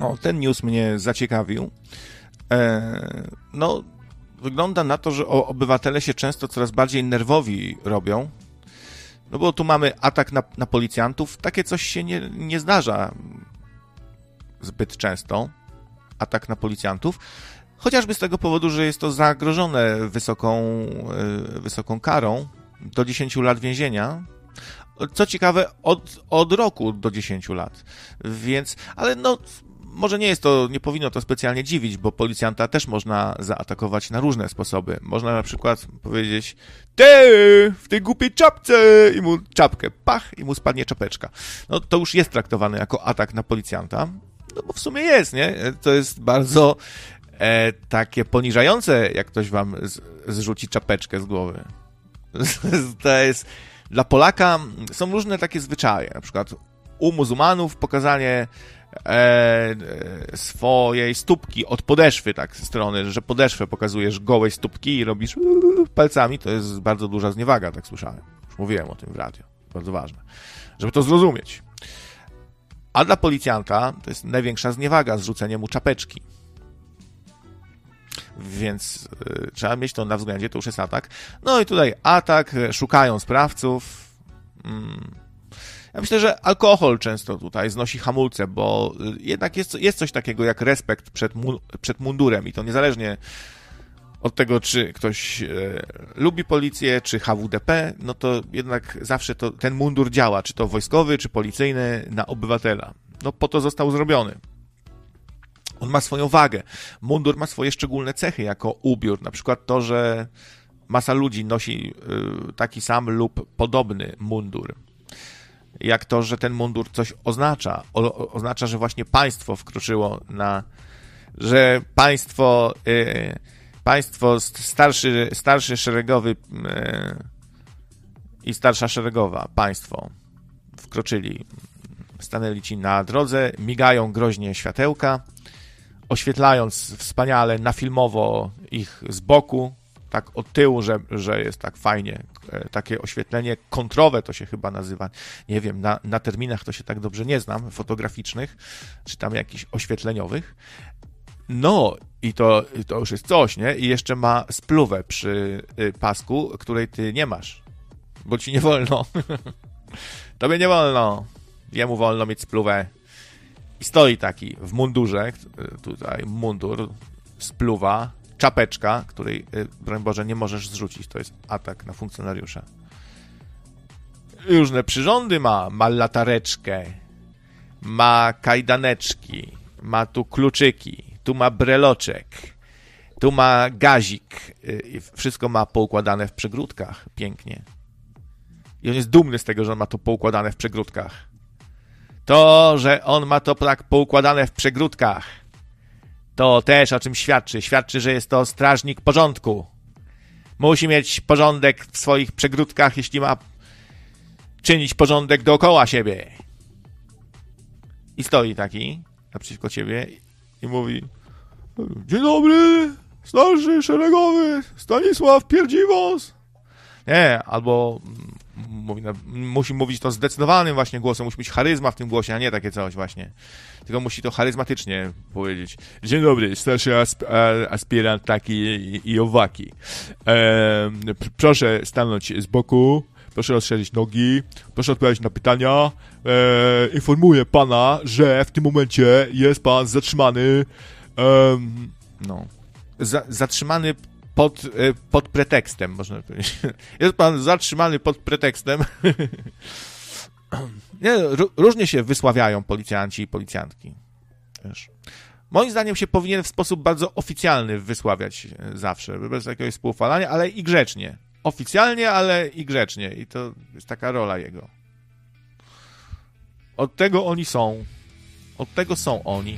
O, ten news mnie zaciekawił. No, wygląda na to, że obywatele się często coraz bardziej nerwowi robią. No bo tu mamy atak na policjantów. Takie coś się nie zdarza zbyt często. Atak na policjantów. Chociażby z tego powodu, że jest to zagrożone wysoką karą do 10 lat więzienia. Co ciekawe, od roku do 10 lat. Więc, ale no, może nie powinno to specjalnie dziwić, bo policjanta też można zaatakować na różne sposoby. Można na przykład powiedzieć: ty, w tej głupiej czapce, i mu czapkę, pach, i mu spadnie czapeczka. No to już jest traktowane jako atak na policjanta, no bo w sumie jest, nie? To jest bardzo takie poniżające, jak ktoś wam zrzuci czapeczkę z głowy. To jest... Dla Polaka są różne takie zwyczaje, na przykład u muzułmanów pokazanie swojej stópki od podeszwy, tak, ze strony, że podeszwę pokazujesz gołej stópki i robisz palcami, to jest bardzo duża zniewaga, tak słyszałem. Już mówiłem o tym w radiu, bardzo ważne, żeby to zrozumieć. A dla policjanta to jest największa zniewaga, zrzucenie mu czapeczki. Więc trzeba mieć to na względzie, to już jest atak. No i tutaj atak, szukają sprawców. Ja myślę, że alkohol często tutaj znosi hamulce, bo jednak jest coś takiego jak respekt przed mundurem i to niezależnie od tego, czy ktoś lubi policję, czy HWDP, no to jednak zawsze ten mundur działa, czy to wojskowy, czy policyjny, na obywatela. No po to został zrobiony. On ma swoją wagę. Mundur ma swoje szczególne cechy jako ubiór. Na przykład to, że masa ludzi nosi taki sam lub podobny mundur. Jak to, że ten mundur coś oznacza. Oznacza, że właśnie państwo wkroczyło że państwo starszy szeregowy i starsza szeregowa państwo wkroczyli. Stanęli ci na drodze, migają groźnie światełka, oświetlając wspaniale na filmowo ich z boku, tak od tyłu, że jest tak fajnie, takie oświetlenie kontrowe to się chyba nazywa, nie wiem, na terminach to się tak dobrze nie znam, fotograficznych, czy tam jakichś oświetleniowych. No i to już jest coś, nie? I jeszcze ma spluwę przy pasku, której ty nie masz, bo ci nie wolno. Tobie nie wolno, jemu wolno mieć spluwę. I stoi taki w mundurze, tutaj mundur, spluwa, czapeczka, której, broń Boże, nie możesz zrzucić. To jest atak na funkcjonariusza. Różne przyrządy ma latareczkę, ma kajdaneczki, ma tu kluczyki, tu ma breloczek, tu ma gazik. Wszystko ma poukładane w przegródkach. Pięknie. I on jest dumny z tego, że on ma to poukładane w przegródkach. To, że on ma to tak poukładane w przegródkach, to też o czym świadczy. Świadczy, że jest to strażnik porządku. Musi mieć porządek w swoich przegródkach, jeśli ma czynić porządek dookoła siebie. I stoi taki naprzeciwko ciebie i mówi: dzień dobry, starszy szeregowy Stanisław Pierdziwos. Nie, albo musi mówić to zdecydowanym właśnie głosem, musi mieć charyzma w tym głosie, a nie takie coś właśnie. Tylko musi to charyzmatycznie powiedzieć. Dzień dobry, starszy aspirant taki i owaki. Proszę stanąć z boku, proszę rozszerzyć nogi, proszę odpowiadać na pytania. Informuję pana, że w tym momencie jest pan zatrzymany. Zatrzymany pod pretekstem, można powiedzieć. Jest pan zatrzymany pod pretekstem. Nie, różnie się wysławiają policjanci i policjantki. Wiesz. Moim zdaniem się powinien w sposób bardzo oficjalny wysławiać zawsze, bez jakiegoś współchwalania, ale i grzecznie. Oficjalnie, ale i grzecznie. I to jest taka rola jego. Od tego oni są. Od tego są oni.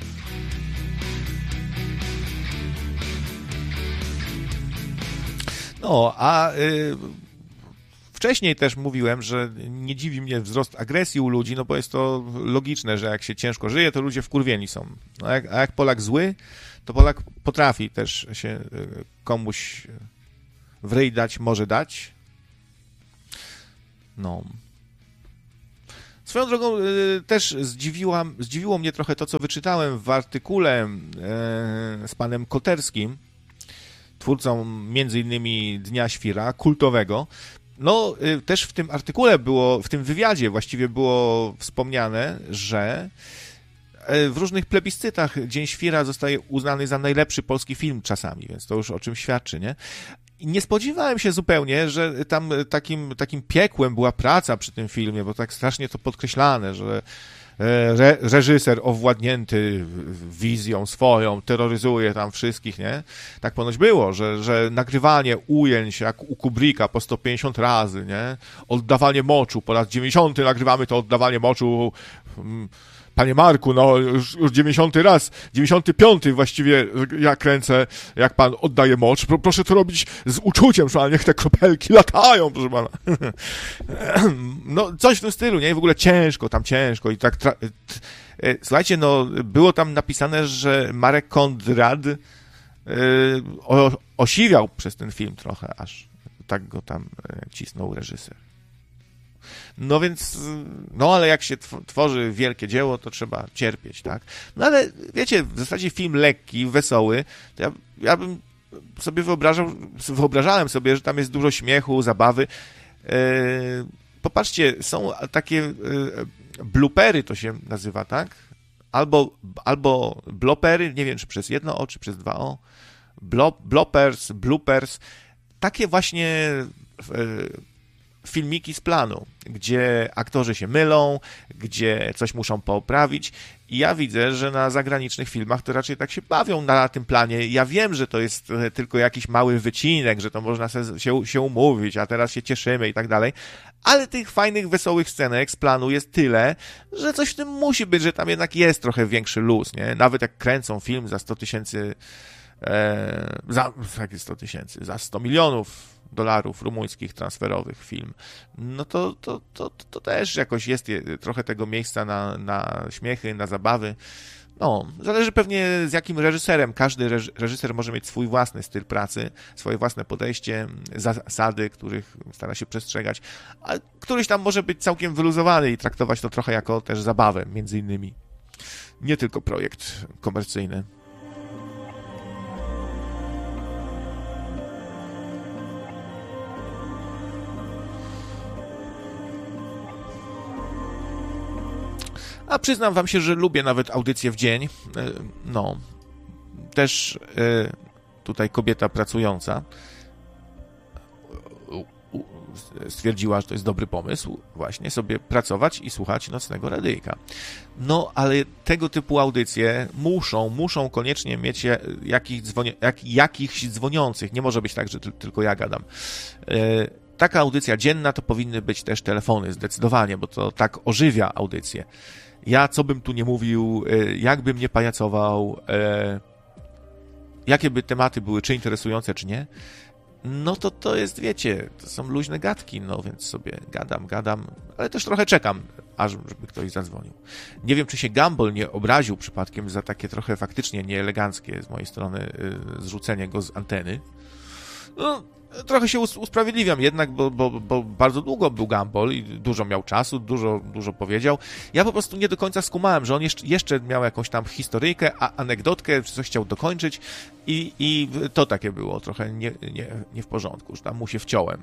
No, a wcześniej też mówiłem, że nie dziwi mnie wzrost agresji u ludzi, no bo jest to logiczne, że jak się ciężko żyje, to ludzie wkurwieni są. No, a jak Polak zły, to Polak potrafi też się komuś w ryj dać, może dać. No. Swoją drogą też zdziwiło mnie trochę to, co wyczytałem w artykule z panem Koterskim, twórcą między innymi Dnia Świra, kultowego. No, też w tym artykule w tym wywiadzie właściwie było wspomniane, że w różnych plebiscytach Dzień Świra zostaje uznany za najlepszy polski film czasami, więc to już o czym świadczy, nie? I nie spodziewałem się zupełnie, że tam takim piekłem była praca przy tym filmie, bo tak strasznie to podkreślane, że reżyser owładnięty wizją swoją terroryzuje tam wszystkich, nie? Tak ponoć było, że nagrywanie ujęć jak u Kubricka po 150 razy, nie? Oddawanie moczu, po raz 90 nagrywamy to oddawanie moczu. Panie Marku, no już 90 raz, 95 właściwie ja kręcę, jak pan oddaje mocz. Proszę to robić z uczuciem, że niech te kropelki latają, proszę pana. No coś w tym stylu, nie? I w ogóle ciężko i tak... Słuchajcie, no było tam napisane, że Marek Kondrad osiwiał przez ten film trochę, aż tak go tam cisnął reżyser. No więc, no ale jak się tworzy wielkie dzieło, to trzeba cierpieć, tak? No ale wiecie, w zasadzie film lekki, wesoły, to ja bym sobie wyobrażałem sobie, że tam jest dużo śmiechu, zabawy. Popatrzcie, są takie bloopery to się nazywa, tak? Albo blopery, nie wiem, czy przez jedno O, czy przez dwa O. Bloopers. Takie właśnie filmiki z planu, gdzie aktorzy się mylą, gdzie coś muszą poprawić i ja widzę, że na zagranicznych filmach to raczej tak się bawią na tym planie. Ja wiem, że to jest tylko jakiś mały wycinek, że to można się umówić, a teraz się cieszymy i tak dalej, ale tych fajnych, wesołych scenek z planu jest tyle, że coś w tym musi być, że tam jednak jest trochę większy luz, nie? Nawet jak kręcą film za 100 tysięcy, za 100 milionów dolarów rumuńskich transferowych film, no to też jakoś jest trochę tego miejsca na śmiechy, na zabawy. No, zależy pewnie z jakim reżyserem. Każdy reżyser może mieć swój własny styl pracy, swoje własne podejście, zasady, których stara się przestrzegać, a któryś tam może być całkiem wyluzowany i traktować to trochę jako też zabawę, między innymi. Nie tylko projekt komercyjny. A przyznam wam się, że lubię nawet audycję w dzień. No, też tutaj kobieta pracująca stwierdziła, że to jest dobry pomysł właśnie sobie pracować i słuchać nocnego radyjka. No, ale tego typu audycje muszą koniecznie mieć jakichś dzwoniących. Nie może być tak, że tylko ja gadam. Taka audycja dzienna to powinny być też telefony, zdecydowanie, bo to tak ożywia audycję. Ja co bym tu nie mówił, jak bym nie pajacował, jakie by tematy były, czy interesujące, czy nie, no to jest, wiecie, to są luźne gadki, no więc sobie gadam, ale też trochę czekam, aż żeby ktoś zadzwonił. Nie wiem, czy się Gumball nie obraził przypadkiem za takie trochę faktycznie nieeleganckie z mojej strony zrzucenie go z anteny. No, trochę się usprawiedliwiam jednak, bo bardzo długo był Gumball i dużo miał czasu, dużo powiedział. Ja po prostu nie do końca skumałem, że on jeszcze miał jakąś tam historyjkę, anegdotkę, czy coś chciał dokończyć i to takie było trochę nie w porządku, że tam mu się wciąłem.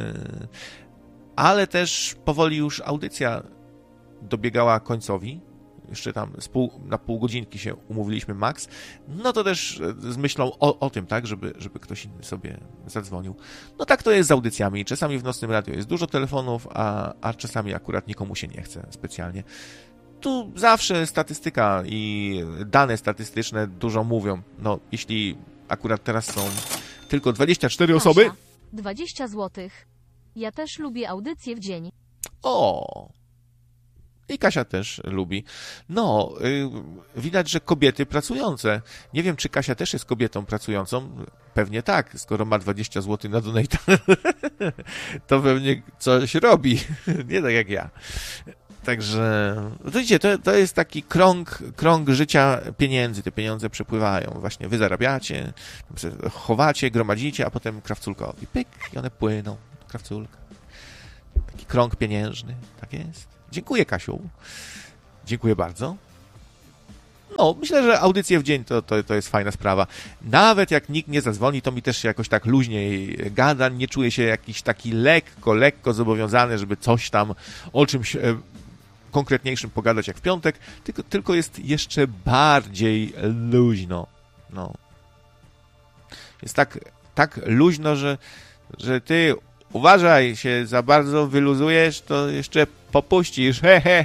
Ale też powoli już audycja dobiegała końcowi. Jeszcze tam na pół godzinki się umówiliśmy max, no to też z myślą o tym, tak, żeby ktoś inny sobie zadzwonił. No tak to jest z audycjami. Czasami w nocnym radiu jest dużo telefonów, a czasami akurat nikomu się nie chce specjalnie. Tu zawsze statystyka i dane statystyczne dużo mówią. No, jeśli akurat teraz są tylko 24 Kasia, osoby... 20 złotych. Ja też lubię audycję w dzień. O! I Kasia też lubi. No, widać, że kobiety pracujące. Nie wiem, czy Kasia też jest kobietą pracującą. Pewnie tak, skoro ma 20 zł na donate. To pewnie coś robi. Nie tak jak ja. Także, widzicie, to jest taki krąg życia pieniędzy. Te pieniądze przepływają. Właśnie wy zarabiacie, chowacie, gromadzicie, a potem krawculkowi. Pyk, i one płyną. Krawculka. Taki krąg pieniężny. Tak jest. Dziękuję, Kasiu. Dziękuję bardzo. No, myślę, że audycje w dzień to jest fajna sprawa. Nawet jak nikt nie zadzwoni, to mi też się jakoś tak luźniej gada, nie czuję się jakiś taki lekko zobowiązany, żeby coś tam o czymś konkretniejszym pogadać jak w piątek, tylko jest jeszcze bardziej luźno. No. Jest tak luźno, że ty uważaj, się za bardzo wyluzujesz, to jeszcze popuścisz.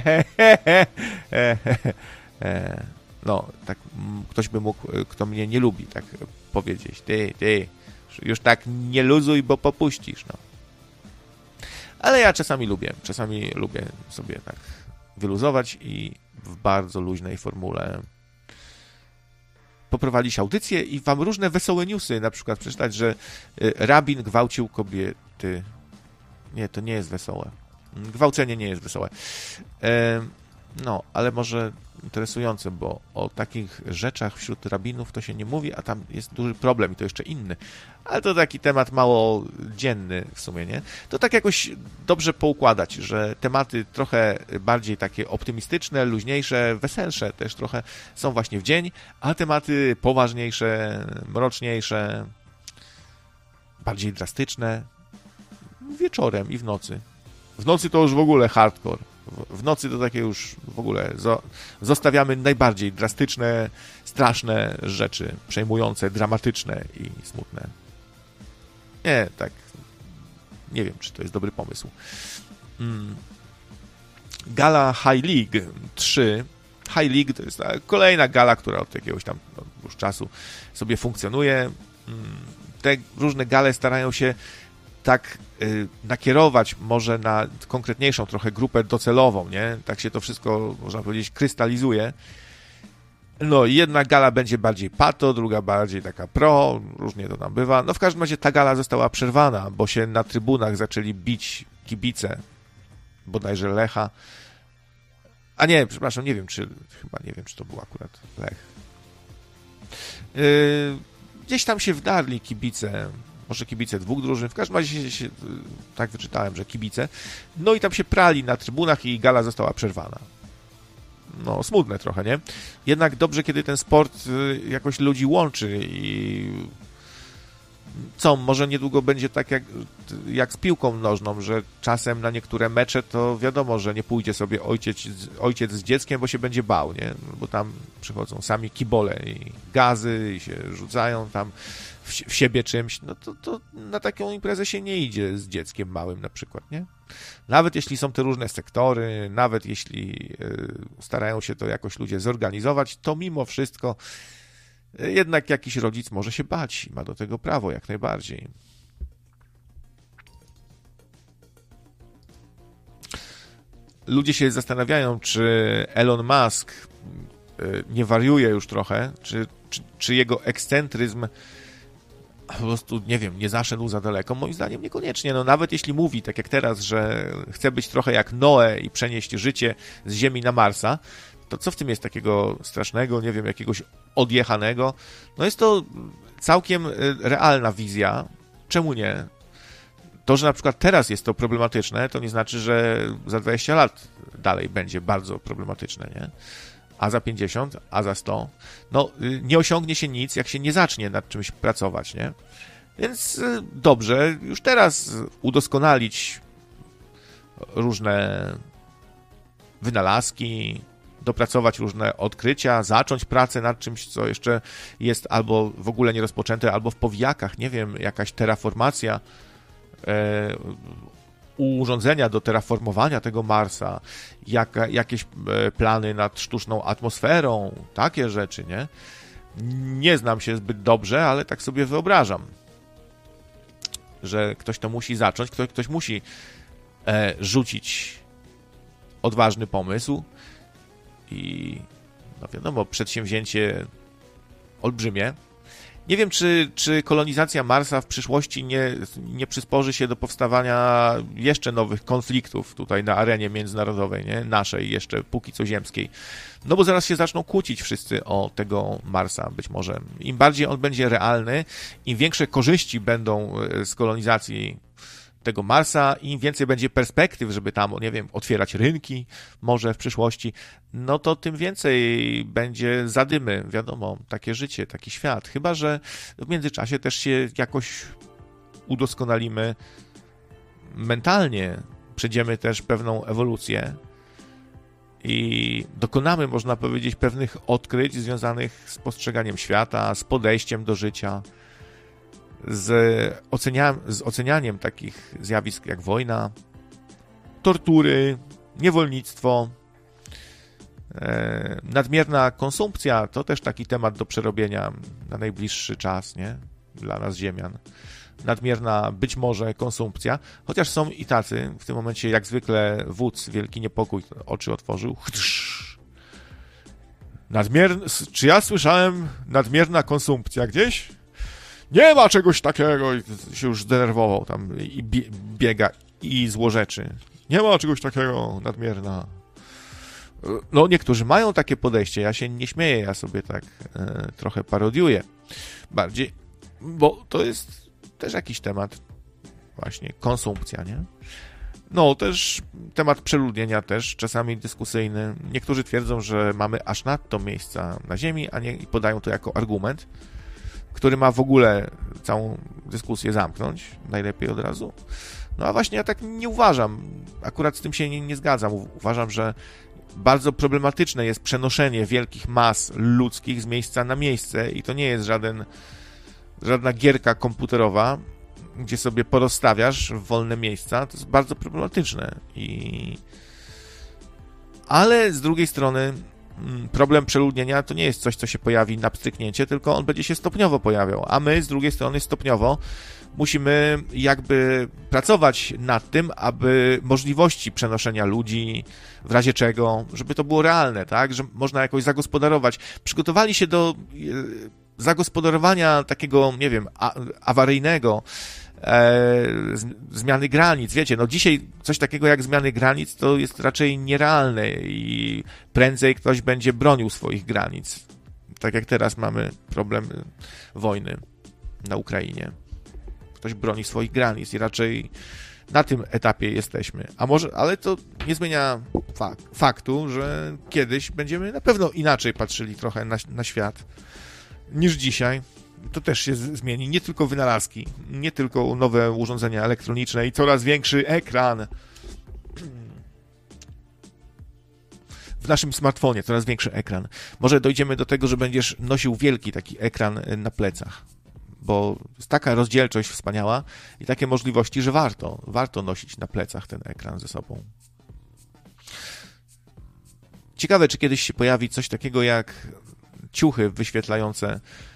No, tak ktoś by mógł, kto mnie nie lubi, tak powiedzieć. Ty, już tak nie luzuj, bo popuścisz, no. Ale ja czasami lubię sobie tak wyluzować i w bardzo luźnej formule poprowadzić audycję i wam różne wesołe newsy, na przykład przeczytać, że rabin gwałcił kobiety. Nie, to nie jest wesołe. Gwałcenie nie jest wesołe. No, ale może interesujące, bo o takich rzeczach wśród rabinów to się nie mówi, a tam jest duży problem i to jeszcze inny. Ale to taki temat mało dzienny w sumie, nie? To tak jakoś dobrze poukładać, że tematy trochę bardziej takie optymistyczne, luźniejsze, weselsze też trochę są właśnie w dzień, a tematy poważniejsze, mroczniejsze, bardziej drastyczne wieczorem i w nocy. W nocy to już w ogóle hardcore. W nocy to takie już w ogóle zostawiamy najbardziej drastyczne, straszne rzeczy, przejmujące, dramatyczne i smutne. Nie, tak. Nie wiem, czy to jest dobry pomysł. Gala High League 3. High League to jest kolejna gala, która od jakiegoś tam już czasu sobie funkcjonuje. Te różne gale starają się tak nakierować może na konkretniejszą trochę grupę docelową, nie? Tak się to wszystko, można powiedzieć, krystalizuje. No, jedna gala będzie bardziej pato, druga bardziej taka pro, różnie to tam bywa. No, w każdym razie ta gala została przerwana, bo się na trybunach zaczęli bić kibice, bodajże Lecha. A nie, przepraszam, nie wiem, czy to był akurat Lech. Gdzieś tam się wdarli kibice, może kibice dwóch drużyn, w każdym razie się tak wyczytałem, że kibice. No i tam się prali na trybunach i gala została przerwana. No, smutne trochę, nie? Jednak dobrze, kiedy ten sport jakoś ludzi łączy i może niedługo będzie tak jak z piłką nożną, że czasem na niektóre mecze to wiadomo, że nie pójdzie sobie ojciec z dzieckiem, bo się będzie bał, nie? Bo tam przychodzą sami kibole i gazy i się rzucają tam w siebie czymś, no to na taką imprezę się nie idzie z dzieckiem małym na przykład, nie? Nawet jeśli są te różne sektory, nawet jeśli starają się to jakoś ludzie zorganizować, to mimo wszystko jednak jakiś rodzic może się bać i ma do tego prawo jak najbardziej. Ludzie się zastanawiają, czy Elon Musk nie wariuje już trochę, czy jego ekscentryzm po prostu, nie wiem, nie zaszedł za daleko. Moim zdaniem niekoniecznie. No, nawet jeśli mówi, tak jak teraz, że chce być trochę jak Noe i przenieść życie z Ziemi na Marsa, to co w tym jest takiego strasznego, nie wiem, jakiegoś odjechanego? No jest to całkiem realna wizja. Czemu nie? To, że na przykład teraz jest to problematyczne, to nie znaczy, że za 20 lat dalej będzie bardzo problematyczne, nie? A za 50, a za 100. No, nie osiągnie się nic, jak się nie zacznie nad czymś pracować, nie? Więc dobrze, już teraz udoskonalić różne wynalazki, dopracować różne odkrycia, zacząć pracę nad czymś, co jeszcze jest albo w ogóle nie rozpoczęte, albo w powijakach, nie wiem, jakaś terraformacja, urządzenia do terraformowania tego Marsa, jakieś plany nad sztuczną atmosferą, takie rzeczy, nie? Nie znam się zbyt dobrze, ale tak sobie wyobrażam, że ktoś to musi zacząć, ktoś musi rzucić odważny pomysł i no wiadomo, przedsięwzięcie olbrzymie. Nie wiem, czy kolonizacja Marsa w przyszłości nie przysporzy się do powstawania jeszcze nowych konfliktów tutaj na arenie międzynarodowej, nie? Naszej jeszcze póki co ziemskiej. No bo zaraz się zaczną kłócić wszyscy o tego Marsa być może. Im bardziej on będzie realny, im większe korzyści będą z kolonizacji tego Marsa, im więcej będzie perspektyw, żeby tam, nie wiem, otwierać rynki może w przyszłości, no to tym więcej będzie zadymy, wiadomo, takie życie, taki świat. Chyba że w międzyczasie też się jakoś udoskonalimy mentalnie, przejdziemy też pewną ewolucję i dokonamy, można powiedzieć, pewnych odkryć związanych z postrzeganiem świata, z podejściem do życia, z ocenianiem takich zjawisk jak wojna, tortury, niewolnictwo, nadmierna konsumpcja. To też taki temat do przerobienia na najbliższy czas, nie? Dla nas ziemian. Nadmierna być może konsumpcja, chociaż są i tacy, w tym momencie jak zwykle wódz Wielki Niepokój oczy otworzył. Czy ja słyszałem nadmierna konsumpcja gdzieś? Nie ma czegoś takiego! I się już zdenerwował tam i biega i złorzeczy. Nie ma czegoś takiego, nadmierna. No niektórzy mają takie podejście, ja się nie śmieję, ja sobie tak trochę parodiuję. Bardziej, bo to jest też jakiś temat, właśnie konsumpcja, nie? No, też temat przeludnienia też czasami dyskusyjny. Niektórzy twierdzą, że mamy aż nadto miejsca na Ziemi, a nie i podają to jako argument, który ma w ogóle całą dyskusję zamknąć, najlepiej od razu. No a właśnie ja tak nie uważam. Akurat z tym się nie zgadzam. Uważam, że bardzo problematyczne jest przenoszenie wielkich mas ludzkich z miejsca na miejsce i to nie jest żadna gierka komputerowa, gdzie sobie porozstawiasz wolne miejsca. To jest bardzo problematyczne. Ale z drugiej strony problem przeludnienia to nie jest coś, co się pojawi na pstryknięcie, tylko on będzie się stopniowo pojawiał, a my z drugiej strony stopniowo musimy jakby pracować nad tym, aby możliwości przenoszenia ludzi, w razie czego, żeby to było realne, tak, że można jakoś zagospodarować. Przygotowali się do zagospodarowania takiego, nie wiem, awaryjnego, zmiany granic. Wiecie, no dzisiaj coś takiego jak zmiany granic to jest raczej nierealne i prędzej ktoś będzie bronił swoich granic. Tak jak teraz mamy problem wojny na Ukrainie. Ktoś broni swoich granic i raczej na tym etapie jesteśmy. Ale to nie zmienia faktu, że kiedyś będziemy na pewno inaczej patrzyli trochę na świat niż dzisiaj. To też się zmieni. Nie tylko wynalazki, nie tylko nowe urządzenia elektroniczne i coraz większy ekran. W naszym smartfonie coraz większy ekran. Może dojdziemy do tego, że będziesz nosił wielki taki ekran na plecach, bo jest taka rozdzielczość wspaniała i takie możliwości, że warto nosić na plecach ten ekran ze sobą. Ciekawe, czy kiedyś się pojawi coś takiego jak ciuchy wyświetlające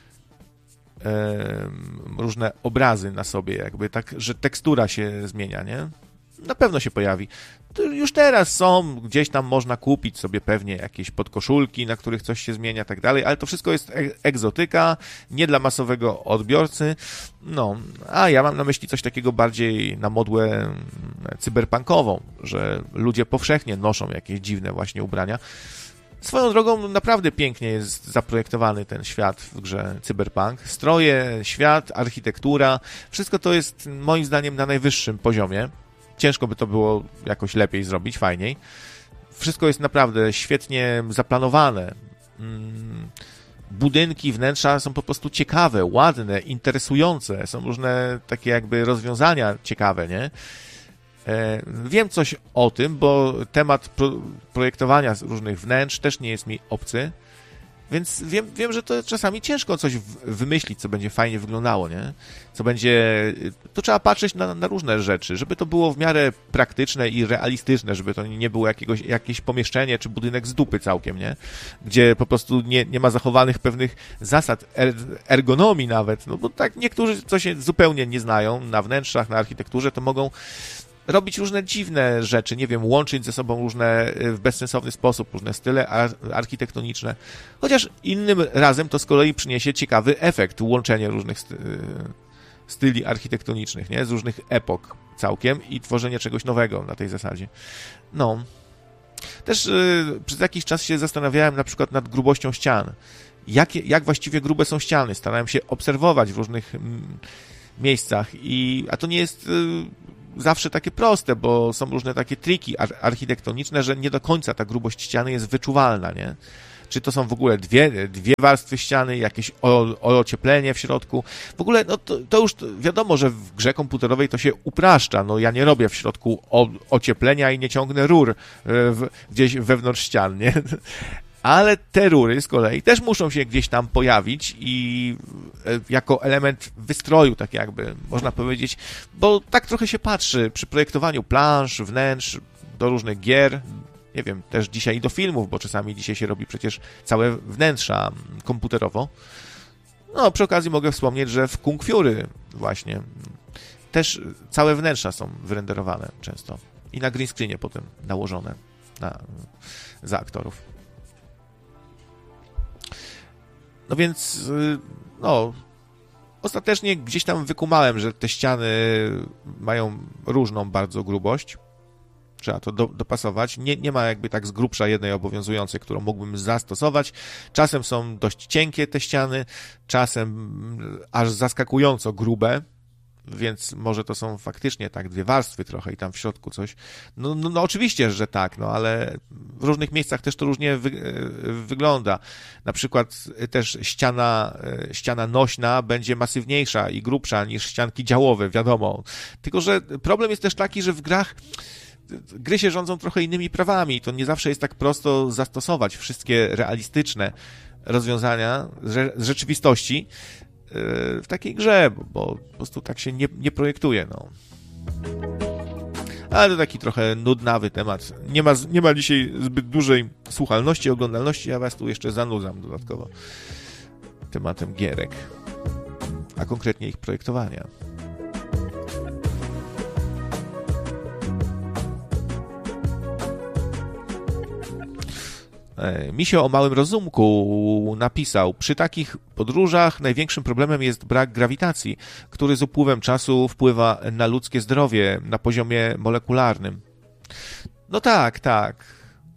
różne obrazy na sobie, jakby tak, że tekstura się zmienia, nie? Na pewno się pojawi. To już teraz są, gdzieś tam można kupić sobie pewnie jakieś podkoszulki, na których coś się zmienia, tak dalej, ale to wszystko jest egzotyka, nie dla masowego odbiorcy. No, a ja mam na myśli coś takiego bardziej na modłę cyberpunkową, że ludzie powszechnie noszą jakieś dziwne właśnie ubrania. Swoją drogą naprawdę pięknie jest zaprojektowany ten świat w grze Cyberpunk. Stroje, świat, architektura, wszystko to jest moim zdaniem na najwyższym poziomie. Ciężko by to było jakoś lepiej zrobić, fajniej. Wszystko jest naprawdę świetnie zaplanowane. Budynki, wnętrza są po prostu ciekawe, ładne, interesujące. Są różne takie jakby rozwiązania ciekawe, nie? Wiem coś o tym, bo temat projektowania różnych wnętrz też nie jest mi obcy, więc wiem, że to czasami ciężko coś wymyślić, co będzie fajnie wyglądało, nie? To trzeba patrzeć na różne rzeczy, żeby to było w miarę praktyczne i realistyczne, żeby to nie było jakieś pomieszczenie czy budynek z dupy całkiem, nie? Gdzie po prostu nie ma zachowanych pewnych zasad ergonomii nawet, no bo tak niektórzy, co się zupełnie nie znają na wnętrzach, na architekturze, to mogą robić różne dziwne rzeczy, nie wiem, łączyć ze sobą różne w bezsensowny sposób, różne style architektoniczne. Chociaż innym razem to z kolei przyniesie ciekawy efekt, łączenie różnych styli architektonicznych, nie? Z różnych epok całkiem i tworzenie czegoś nowego na tej zasadzie. No. Też przez jakiś czas się zastanawiałem na przykład nad grubością ścian. Jak właściwie grube są ściany? Starałem się obserwować w różnych miejscach, a to nie jest zawsze takie proste, bo są różne takie triki architektoniczne, że nie do końca ta grubość ściany jest wyczuwalna, nie? Czy to są w ogóle dwie warstwy ściany, jakieś ocieplenie w środku. W ogóle no to już wiadomo, że w grze komputerowej to się upraszcza. No ja nie robię w środku ocieplenia i nie ciągnę rur gdzieś wewnątrz ścian, nie? Ale te rury z kolei też muszą się gdzieś tam pojawić i jako element wystroju, tak jakby, można powiedzieć, bo tak trochę się patrzy przy projektowaniu plansz, wnętrz, do różnych gier, nie wiem, też dzisiaj do filmów, bo czasami dzisiaj się robi przecież całe wnętrza komputerowo. No, przy okazji mogę wspomnieć, że w Kung Fury właśnie też całe wnętrza są wyrenderowane często i na green screenie potem nałożone za aktorów. No więc, no, ostatecznie gdzieś tam wykumałem, że te ściany mają różną bardzo grubość. Trzeba to dopasować. Nie ma jakby tak z grubsza jednej obowiązującej, którą mógłbym zastosować. Czasem są dość cienkie te ściany, czasem aż zaskakująco grube, więc może to są faktycznie tak dwie warstwy trochę i tam w środku coś. No oczywiście, że tak, no ale w różnych miejscach też to różnie wygląda. Na przykład też ściana nośna będzie masywniejsza i grubsza niż ścianki działowe, wiadomo. Tylko że problem jest też taki, że w grach gry się rządzą trochę innymi prawami. To nie zawsze jest tak prosto zastosować wszystkie realistyczne rozwiązania z rzeczywistości w takiej grze, bo po prostu tak się nie projektuje. No. Ale to taki trochę nudnawy temat. Nie ma dzisiaj zbyt dużej słuchalności, oglądalności. Ja was tu jeszcze zanudzam dodatkowo tematem gierek, a konkretnie ich projektowania. Misio o małym rozumku napisał: przy takich podróżach największym problemem jest brak grawitacji, który z upływem czasu wpływa na ludzkie zdrowie na poziomie molekularnym. No tak.